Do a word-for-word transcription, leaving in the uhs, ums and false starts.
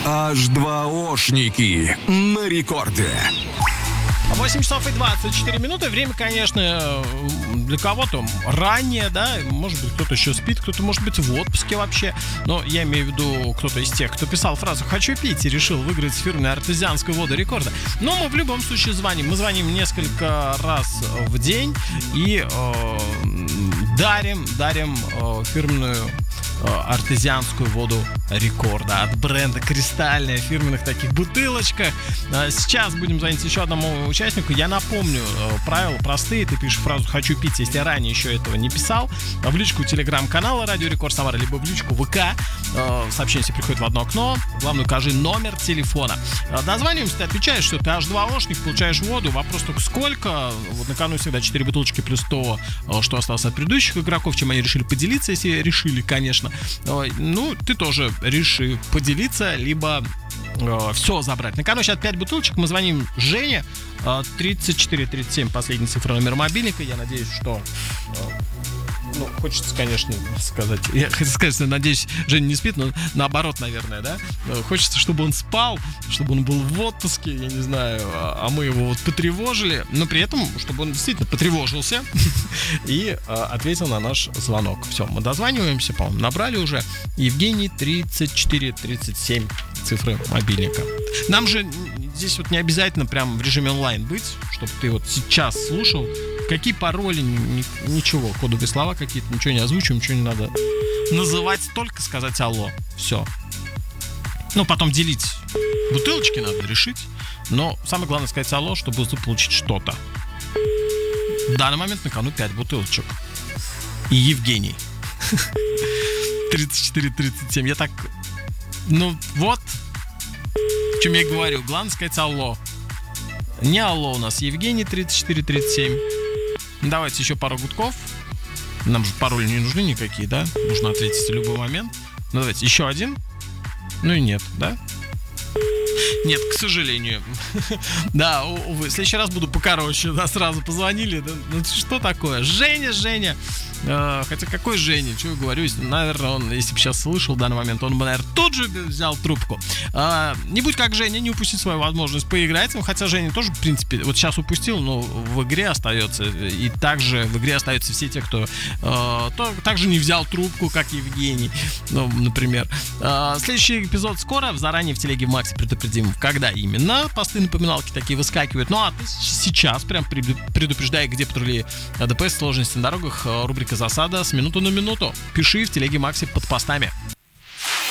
аш два ошники на рекорде. восемь часов и двадцать четыре минуты. Время, конечно, для кого-то раннее, да. Может быть, кто-то еще спит, кто-то, может быть, в отпуске вообще. Но я имею в виду кто-то из тех, кто писал фразу «хочу пить» и решил выиграть фирменную артезианскую воду рекорда. Но мы в любом случае звоним. Мы звоним несколько раз в день и э, дарим, дарим э, фирменную артезианскую воду рекорда от бренда «Кристальная», в фирменных таких бутылочках. Сейчас будем звонить еще одному участнику. Я напомню, правила простые. Ты пишешь фразу «хочу пить», если ранее еще этого не писал, в личку телеграм-канала «Радио Рекорд Самара», либо в личку ВК. Сообщение себе приходит в одно окно. Главное, укажи номер телефона. Дозваниваемся, ты отвечаешь, что ты аш два ошник, получаешь воду. Вопрос только сколько. Вот на кону всегда четыре бутылочки плюс то, что осталось от предыдущих игроков, чем они решили поделиться, если решили, конечно. Ну, ты тоже реши поделиться, либо э, все забрать. На кону сейчас пять бутылочек. Мы звоним Жене. э, тридцать четыре тридцать семь, последняя цифра номер мобильника. Я надеюсь, что... Э, ну, хочется, конечно, сказать... Я хочу сказать, что, надеюсь, Женя не спит, но наоборот, наверное, да? Хочется, чтобы он спал, чтобы он был в отпуске, я не знаю, а мы его вот потревожили, но при этом, чтобы он действительно потревожился и ответил на наш звонок. Все, мы дозваниваемся, по-моему, набрали уже. Евгений, тридцать четыре тридцать семь, цифры мобильника. Нам же здесь вот не обязательно прям в режиме онлайн быть, чтобы ты вот сейчас слушал. Какие пароли, ни, ничего, кодовые слова какие-то, ничего не озвучиваем, ничего не надо называть, только сказать алло, все. Ну, потом делить бутылочки надо решить, но самое главное сказать алло, чтобы заполучить что-то. В данный момент на кону пять бутылочек. И Евгений. тридцать четыре тридцать семь, я так... Ну, вот, о чем я говорю, главное сказать алло. Не алло у нас, Евгений, тридцать четыре тридцать семь. Давайте еще пару гудков. Нам же пароли не нужны никакие, да? Нужно ответить в любой момент. Ну, давайте еще один. Ну и нет, да? Нет, к сожалению. Да, увы. В следующий раз буду покороче. Да, сразу позвонили. Да, ну что такое? Женя, Женя. Э, хотя какой Женя? Чего я говорю? Наверное, он, если бы сейчас слышал в данный момент, он бы, наверное, тут же взял трубку. Э, не будь как Женя, не упустить свою возможность поиграть. Хотя Женя тоже, в принципе, вот сейчас упустил, но в игре остается. И также в игре остаются все те, кто э, то, также не взял трубку, как Евгений, ну, например. Э, следующий эпизод скоро. Заранее в телеге в Максе предупредим, когда именно посты напоминалки такие выскакивают. Ну а ты сейчас прям предупреждай, где патрули ДПС, сложности на дорогах, рубрика «Засада» с минуту на минуту. Пиши в телеге Макси под постами.